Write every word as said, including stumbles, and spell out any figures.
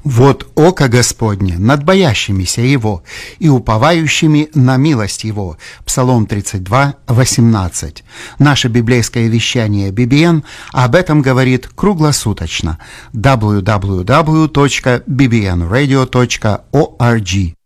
Вот око Господне над боящимися Его и уповающими на милость Его. Псалом тридцать два, восемнадцать. Наше библейское вещание би би эн об этом говорит круглосуточно. дабл ю дабл ю дабл ю точка би би эн радио точка орг